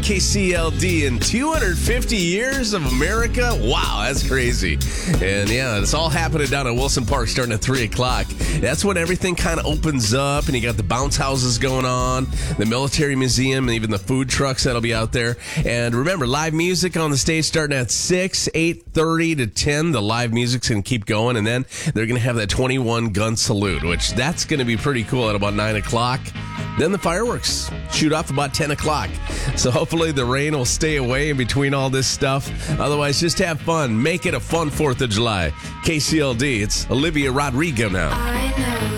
KCLD in 250 years of America. Wow, that's crazy. And yeah, it's all happening down at Wilson Park starting at 3 o'clock. That's when everything kind of opens up, and you got the bounce houses going on, the military museum, and even the food trucks that'll be out there. And remember, live music on the stage starting at 6, 8:30 to 10. The live music's going to keep going, and then they're going to have that 21 gun salute, which that's going to be pretty cool at about 9 o'clock. Then the fireworks shoot off about 10 o'clock. So hopefully the rain will stay away in between all this stuff. Otherwise, just have fun. Make it a fun 4th of July. KCLD, it's Olivia Rodrigo now. I know